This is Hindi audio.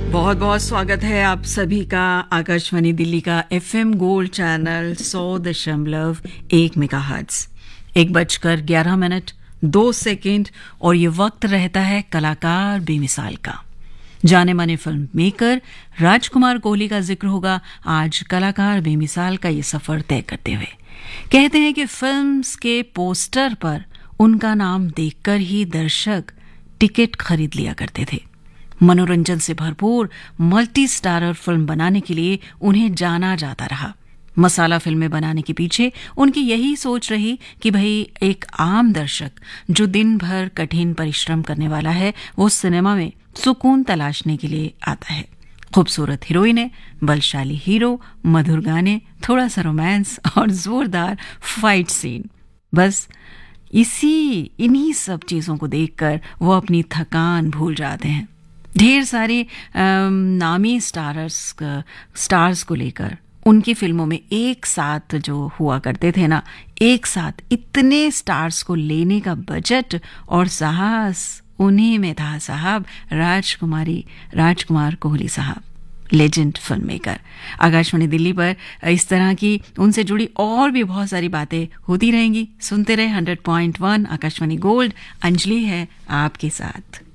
बहुत बहुत स्वागत है आप सभी का आकाशवाणी दिल्ली का एफएम गोल्ड चैनल 100.1 मेगाहर्ट्ज 1:11 और ये वक्त रहता है कलाकार बेमिसाल का। जाने माने फिल्म मेकर राजकुमार कोहली का जिक्र होगा आज कलाकार बेमिसाल का ये सफर तय करते हुए। कहते हैं कि फिल्म्स के पोस्टर पर उनका नाम देखकर ही दर्शक टिकट खरीद लिया करते थे। मनोरंजन से भरपूर मल्टी स्टारर फिल्म बनाने के लिए उन्हें जाना जाता रहा। मसाला फिल्में बनाने के पीछे उनकी यही सोच रही कि भाई एक आम दर्शक जो दिन भर कठिन परिश्रम करने वाला है वो सिनेमा में सुकून तलाशने के लिए आता है। खूबसूरत हीरोइनें, बलशाली हीरो, मधुर गाने, थोड़ा सा रोमांस और जोरदार फाइट सीन, बस इन्हीं सब चीजों को देखकर वो अपनी थकान भूल जाते हैं। ढेर सारे नामी स्टार्स को लेकर उनकी फिल्मों में एक साथ जो हुआ करते थे ना, एक साथ इतने स्टार्स को लेने का बजट और साहस उन्हीं में था साहब। राजकुमार कोहली साहब, legend film maker. Akashvani Delhi पर इस तरह की उनसे जुड़ी और भी बहुत सारी बातें होती रहेंगी। सुनते रहे 100.1 आकाशवाणी गोल्ड। अंजलि है आपके साथ।